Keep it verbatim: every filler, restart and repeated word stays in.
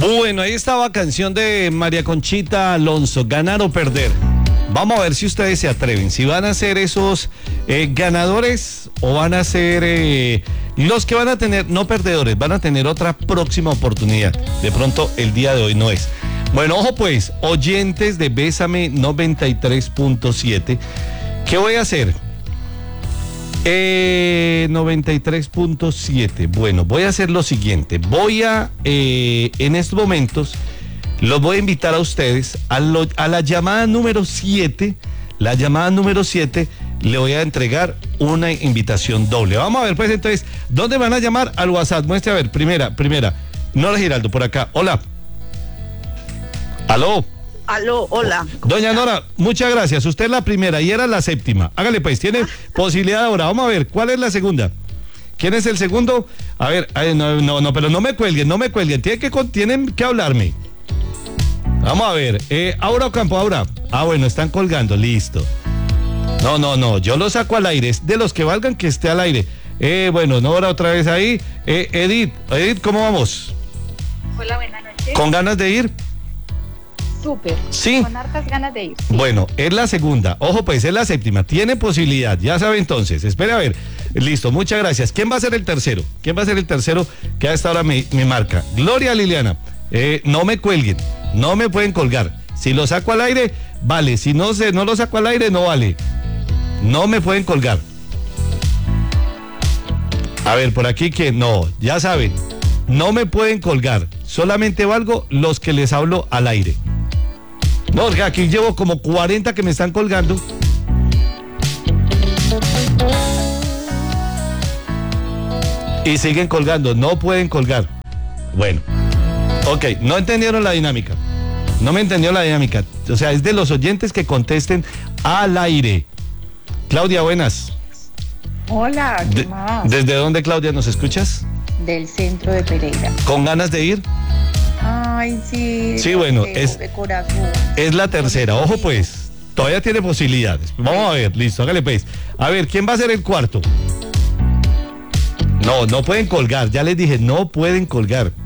Bueno, ahí estaba canción de María Conchita Alonso, ganar o perder. Vamos a ver si ustedes se atreven, si van a ser esos eh, ganadores o van a ser eh, los que van a tener, no perdedores, van a tener otra próxima oportunidad. De pronto el día de hoy no es. Bueno, ojo pues, oyentes de Bésame noventa y tres punto siete, ¿qué voy a hacer? Eh, noventa y tres punto siete, bueno, voy a hacer lo siguiente, voy a, eh, en estos momentos, los voy a invitar a ustedes a, lo, a la llamada número siete, la llamada número siete, le voy a entregar una invitación doble. Vamos a ver pues entonces, ¿dónde van a llamar? Al WhatsApp, muestre a ver, primera, primera, Nora Giraldo por acá, hola. Aló. Aló, hola. Doña Nora, muchas gracias. Usted es la primera y era la séptima. Hágale pues, tiene posibilidad ahora. Vamos a ver, ¿cuál es la segunda? ¿Quién es el segundo? A ver, ay, no, no, no, pero no me cuelguen, no me cuelguen. Tienen que, tienen que hablarme. Vamos a ver. Eh, Aura Ocampo, Aura. Ah, bueno, están colgando, listo. No, no, no, yo lo saco al aire. Es de los que valgan que esté al aire. Eh, bueno, Nora otra vez ahí. Eh, Edith, Edith, ¿cómo vamos? Hola, buenas noches. ¿Con ganas de ir? Súper. Sí. Con hartas ganas de ir. Sí. Bueno, es la segunda. Ojo, pues es la séptima. Tiene posibilidad. Ya sabe entonces. Espere a ver. Listo, muchas gracias. ¿Quién va a ser el tercero? ¿Quién va a ser el tercero que a esta hora me, me marca? Gloria Liliana. Eh, no me cuelguen. No me pueden colgar. Si lo saco al aire, vale. Si no, se, no lo saco al aire, no vale. No me pueden colgar. A ver, por aquí que no. Ya saben. No me pueden colgar. Solamente valgo los que les hablo al aire. No, aquí llevo como cuarenta que me están colgando. Y siguen colgando, no pueden colgar. Bueno, ok, no entendieron la dinámica. No me entendió la dinámica. O sea, es de los oyentes que contesten al aire. Claudia, buenas. Hola, ¿qué De, más? ¿Desde dónde, Claudia, nos escuchas? Del centro de Pereira. ¿Con ganas de ir? Ay, sí. Sí, bueno, de, es, de corazón. es la tercera. Ojo pues, todavía tiene posibilidades. Vamos a ver, listo, hágale pues. A ver, ¿quién va a ser el cuarto? No, no pueden colgar, ya les dije, no pueden colgar.